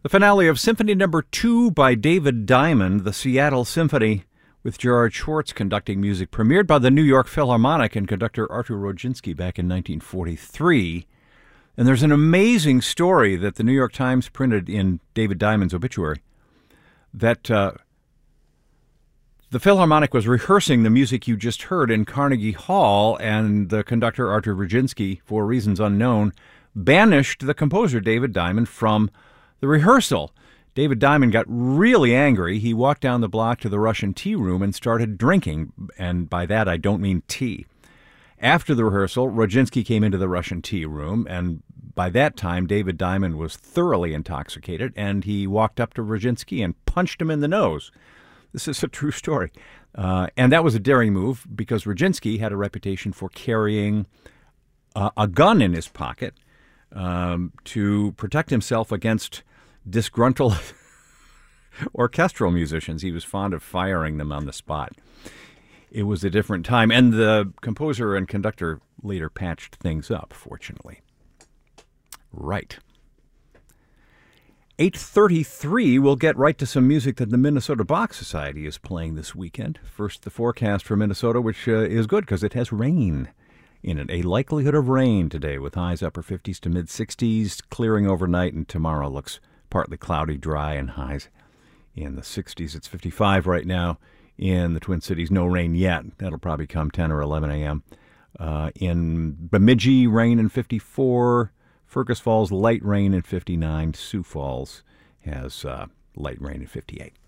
The finale of Symphony No. 2 by David Diamond, the Seattle Symphony, with Gerard Schwartz conducting music, premiered by the New York Philharmonic and conductor Artur Rodzinski back in 1943. And there's an amazing story that the New York Times printed in David Diamond's obituary that the Philharmonic was rehearsing the music you just heard in Carnegie Hall, and the conductor, Artur Rodzinski, for reasons unknown, banished the composer, David Diamond, from the rehearsal. David Diamond got really angry. He walked down the block to the Russian tea room and started drinking, and by that I don't mean tea. After the rehearsal, Rodzinski came into the Russian tea room, and by that time David Diamond was thoroughly intoxicated, and he walked up to Rodzinski and punched him in the nose. This is a true story. And that was a daring move because Rodzinski had a reputation for carrying a gun in his pocket to protect himself against disgruntled orchestral musicians. He was fond of firing them on the spot. It was a different time, and the composer and conductor later patched things up, fortunately. Right. 8:33, we'll get right to some music that the Minnesota Bach Society is playing this weekend. First, the forecast for Minnesota, which is good because it has rain in it. A likelihood of rain today with highs upper 50s to mid-60s, clearing overnight, and tomorrow looks partly cloudy, dry, and highs in the 60s. It's 55 right now in the Twin Cities. No rain yet. That'll probably come 10 or 11 a.m. In Bemidji, rain in 54. Fergus Falls, light rain in 59. Sioux Falls has light rain in 58.